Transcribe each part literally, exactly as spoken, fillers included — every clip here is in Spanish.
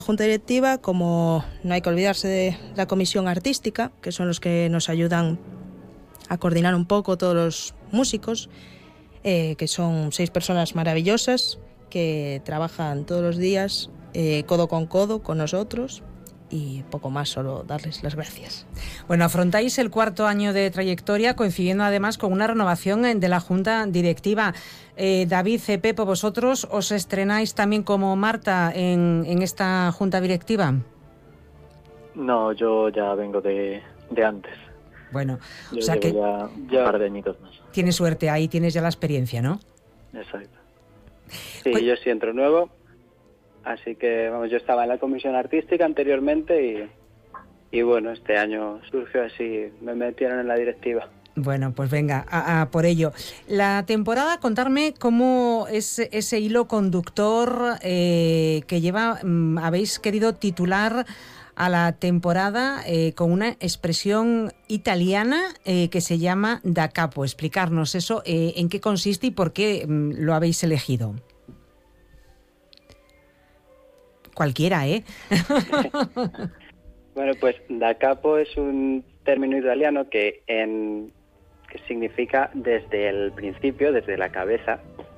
Junta directiva, como no hay que olvidarse de la comisión artística, que son los que nos ayudan a coordinar un poco todos los músicos, eh, que son seis personas maravillosas que trabajan todos los días eh, codo con codo con nosotros. Y poco más, solo darles las gracias. Bueno, afrontáis el cuarto año de trayectoria, coincidiendo además con una renovación de la Junta Directiva. Eh, David, eh, Pepo, ¿vosotros os estrenáis también como Marta en, en esta Junta Directiva? No, yo ya vengo de, de antes. Bueno, yo o sea que ya, ya un par de añitos más. Tienes suerte, ahí tienes ya la experiencia, ¿no? Exacto. Sí, Pues, yo sí entro nuevo. Así que, vamos, yo estaba en la comisión artística anteriormente y, y bueno, este año surgió así, me metieron en la directiva. Bueno, pues venga, a, a por ello. La temporada, contarme cómo es ese hilo conductor eh, que lleva, mm, habéis querido titular a la temporada eh, con una expresión italiana eh, que se llama da capo. Explicarnos eso, eh, en qué consiste y por qué mm, lo habéis elegido. Cualquiera, ¿eh? Bueno, pues da capo es un término italiano que, en, que significa desde el principio, desde la cabeza,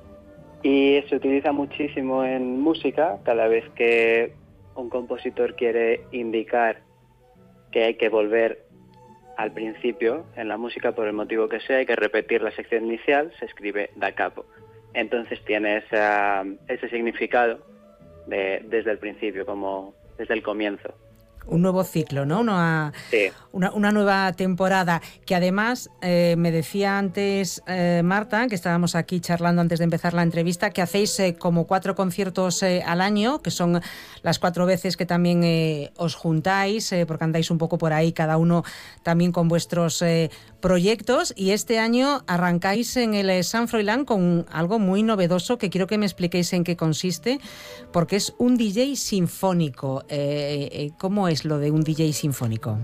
y se utiliza muchísimo en música cada vez que un compositor quiere indicar que hay que volver al principio en la música por el motivo que sea, hay que repetir la sección inicial, se escribe da capo. Entonces tiene esa, ese significado de, desde el principio, como desde el comienzo. Un nuevo ciclo, ¿no? Una, sí. una, una nueva temporada que además, eh, me decía antes eh, Marta, que estábamos aquí charlando antes de empezar la entrevista, que hacéis eh, como cuatro conciertos eh, al año, que son las cuatro veces que también eh, os juntáis, eh, porque andáis un poco por ahí, cada uno también con vuestros eh, proyectos, y este año arrancáis en el eh, San Froilán con algo muy novedoso que quiero que me expliquéis en qué consiste, porque es un D J sinfónico. Eh, eh, ¿Cómo es lo de un D J sinfónico?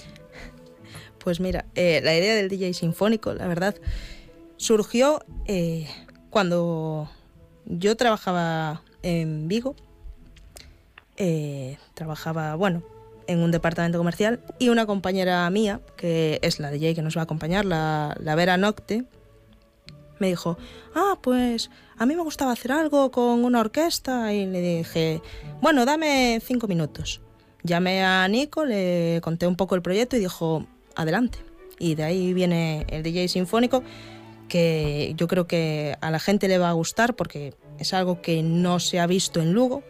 Pues mira, eh, la idea del D J sinfónico, la verdad, surgió eh, cuando yo trabajaba en Vigo, eh, trabajaba, bueno, en un departamento comercial, y una compañera mía, que es la D J que nos va a acompañar, la, la Vera Nocte, me dijo, ah, pues a mí me gustaba hacer algo con una orquesta, y le dije, bueno, dame cinco minutos. Llamé a Nico, le conté un poco el proyecto y dijo, adelante. Y de ahí viene el D J sinfónico, que yo creo que a la gente le va a gustar porque es algo que no se ha visto en Lugo.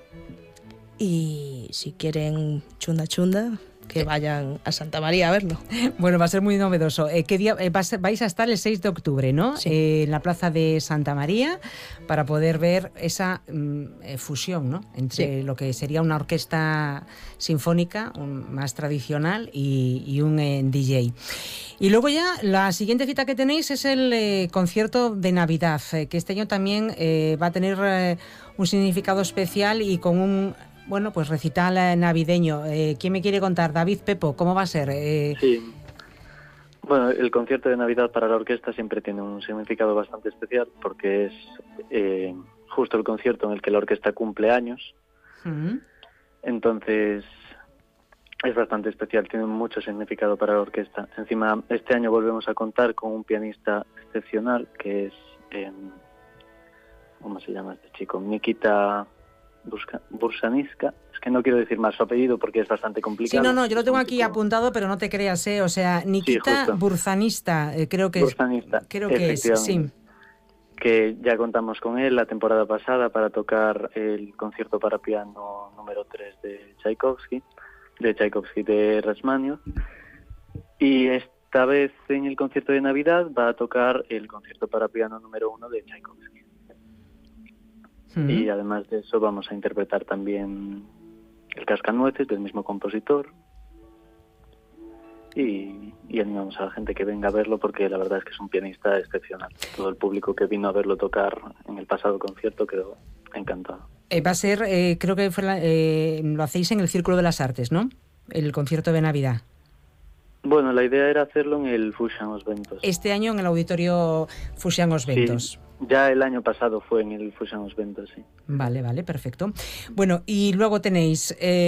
Y si quieren chunda chunda, que vayan a Santa María a verlo. Bueno, va a ser muy novedoso. Eh, ¿Qué día eh, va a ser, vais a estar el seis de octubre, ¿no? Sí. Eh, en la plaza de Santa María, para poder ver esa mm, eh, fusión, ¿no? Entre sí. Lo que sería una orquesta sinfónica un, más tradicional y, y un eh, D J. Y luego ya la siguiente cita que tenéis es el eh, concierto de Navidad, eh, que este año también eh, va a tener eh, un significado especial y con un Bueno, pues recital navideño. Eh, ¿Quién me quiere contar? David, Pepo, ¿cómo va a ser? Eh... Sí. Bueno, el concierto de Navidad para la orquesta siempre tiene un significado bastante especial porque es eh, justo el concierto en el que la orquesta cumple años. Uh-huh. Entonces es bastante especial, tiene mucho significado para la orquesta. Encima, este año volvemos a contar con un pianista excepcional que es... Eh, ¿cómo se llama este chico? Nikita Burzaniska, es que no quiero decir más su apellido porque es bastante complicado. Sí, no, no, yo lo tengo aquí apuntado, pero no te creas, ¿eh? O sea, Nikita sí, Burzanista, eh, creo que Burzanista, es. Creo que es, sí. Que ya contamos con él la temporada pasada para tocar el concierto para piano número tres de Tchaikovsky, de Tchaikovsky de Rachmaninoff, y esta vez en el concierto de Navidad va a tocar el concierto para piano número uno de Tchaikovsky. Uh-huh. Y además de eso vamos a interpretar también el Cascanueces del mismo compositor y, y animamos a la gente que venga a verlo porque la verdad es que es un pianista excepcional. Todo el público que vino a verlo tocar en el pasado concierto quedó encantado. Eh, va a ser, eh, creo que fue la, eh, lo hacéis en el Círculo de las Artes, ¿no? El concierto de Navidad. Bueno, la idea era hacerlo en el Fusian Os Ventos. Este año en el Auditorio Fusian Os Ventos. Sí. Ya el año pasado fue en el Fusión Os Ventos, sí. Vale, vale, perfecto. Bueno, y luego tenéis... Eh,